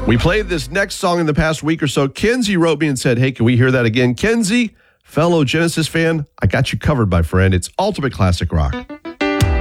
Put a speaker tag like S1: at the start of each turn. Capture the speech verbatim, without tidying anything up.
S1: We played this next song in the past week or so. Kenzie wrote me and said, hey, can we hear that again? Kenzie, fellow Genesis fan, I got you covered, my friend. It's Ultimate Classic Rock.